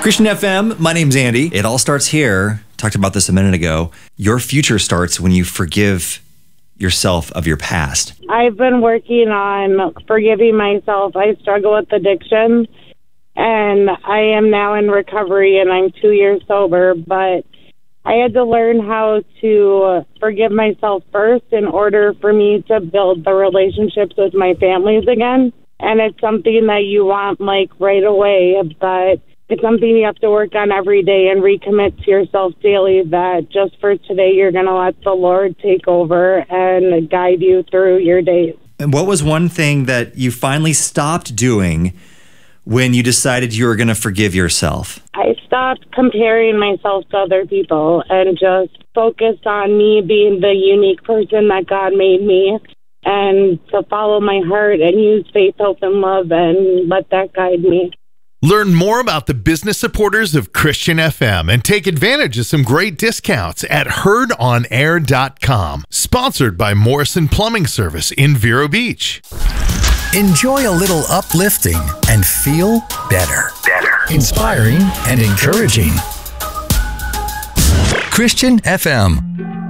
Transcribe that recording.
Christian FM, my name's Andy. It all starts here. Talked about this a minute ago. Your future starts when you forgive yourself of your past. I've been working on forgiving myself. I struggle with addiction, and I am now in recovery, and I'm 2 years sober, but I had to learn how to forgive myself first in order for me to build the relationships with my families again. And it's something that you want like right away, but it's something you have to work on every day and recommit to yourself daily that just for today, you're going to let the Lord take over and guide you through your days. And what was one thing that you finally stopped doing when you decided you were going to forgive yourself? I stopped comparing myself to other people and just focused on me being the unique person that God made me, and to follow my heart and use faith, hope, and love and let that guide me. Learn more about the business supporters of Christian FM and take advantage of some great discounts at heardonair.com. Sponsored by Morrison Plumbing Service in Vero Beach. Enjoy a little uplifting and feel better. Inspiring and encouraging. Christian FM.